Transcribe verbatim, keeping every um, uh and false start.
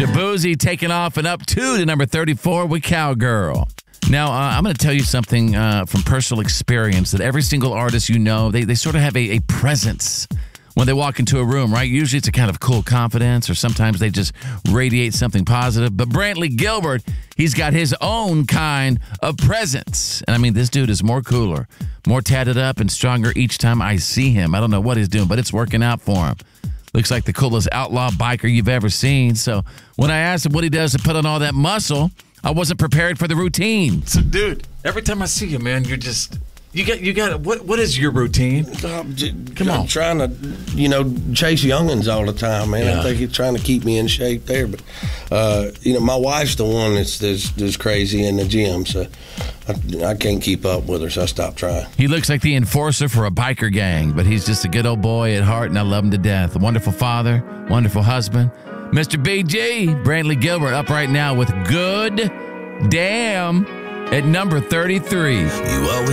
Shabuzi taking off and up two to number thirty-four with Cowgirl. Now, uh, I'm going to tell you something uh, from personal experience that every single artist you know, they, they sort of have a, a presence when they walk into a room, right? Usually it's a kind of cool confidence, or sometimes they just radiate something positive. But Brantley Gilbert, he's got his own kind of presence. And I mean, this dude is more cooler, more tatted up and stronger each time I see him. I don't know what he's doing, but it's working out for him. Looks like the coolest outlaw biker you've ever seen. So when I asked him what he does to put on all that muscle, I wasn't prepared for the routine. So, dude, every time I see you, man, you're just you got you got what what is your routine? I'm j- Come I'm on. trying to, you know, chase youngins all the time, man. Yeah. I think he's trying to keep me in shape there, but uh, you know, my wife's the one that's that's, that's crazy in the gym, so I, I can't keep up with her, so I stopped trying. He looks like the enforcer for a biker gang, but he's just a good old boy at heart, and I love him to death. A wonderful father, wonderful husband. Mister B G, Brantley Gilbert, up right now with Good Damn at number thirty-three. You always